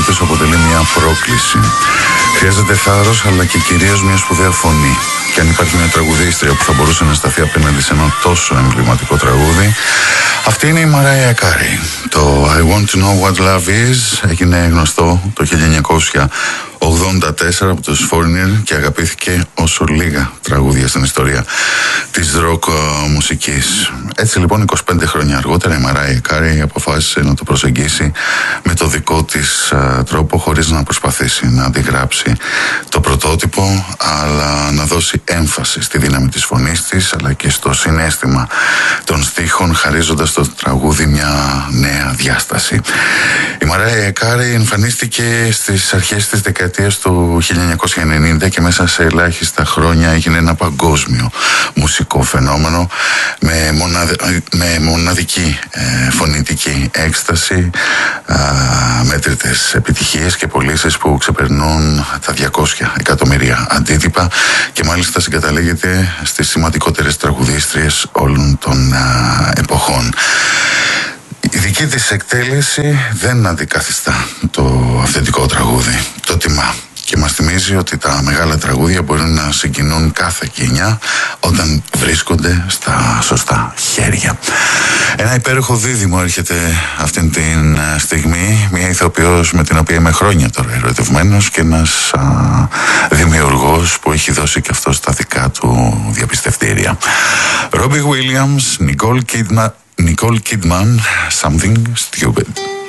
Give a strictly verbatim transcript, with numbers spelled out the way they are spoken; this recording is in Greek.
περίπτωση αποτελεί μια πρόκληση. Χρειάζεται θάρρος, αλλά και κυρίως μια σπουδαία φωνή. Και αν υπάρχει μια τραγουδίστρια που θα μπορούσε να σταθεί απέναντι σε ένα τόσο εμβληματικό τραγούδι, αυτή είναι η Μαράια Κάρεϊ. Το I Want to Know What Love Is έγινε γνωστό το χίλια εννιακόσια ογδόντα τέσσερα από τους Foreigner και αγαπήθηκε όσο λίγα τραγούδια στην ιστορία της ροκ μουσικής. Έτσι λοιπόν είκοσι πέντε χρόνια αργότερα η Μαράια Κάρεϊ αποφάσισε να το προσεγγίσει με το δικό της α, τρόπο, χωρίς να προσπαθήσει να αντιγράψει το πρωτότυπο, αλλά να δώσει έμφαση στη δύναμη της φωνής της αλλά και στο συναίσθημα των στίχων, χαρίζοντας το τραγούδι μια νέα διάσταση. Η Μαράια Κάρεϊ εμφανίστηκε στις αρχές της δεκαετίας του χίλια εννιακόσια ενενήντα και μέσα σε ελάχιστα χρόνια έγινε ένα παγκόσμιο μουσικό φαινόμενο με, μοναδ... με μοναδική ε, φωνητική έκσταση, ε, μέτρητες επιτυχίες και πωλήσεις που ξεπερνούν τα διακόσια εκατομμύρια αντίτυπα και μάλιστα συγκαταλέγεται στις σημαντικότερες τραγουδίστριες όλων των ε, εποχών. Η δική της εκτέλεση δεν αντικαθιστά το αυθεντικό τραγούδι, το τιμά και μας θυμίζει ότι τα μεγάλα τραγούδια μπορούν να συγκινούν κάθε γενιά όταν βρίσκονται στα σωστά χέρια. Ένα υπέροχο δίδυμο έρχεται αυτήν την στιγμή, μια ηθοποιός με την οποία είμαι χρόνια τώρα ερωτευμένος και ένας α, δημιουργός που έχει δώσει και αυτός τα δικά του διαπιστευτήρια. Robbie Williams, Nicole Kidman, Nicole Kidman, Something Stupid.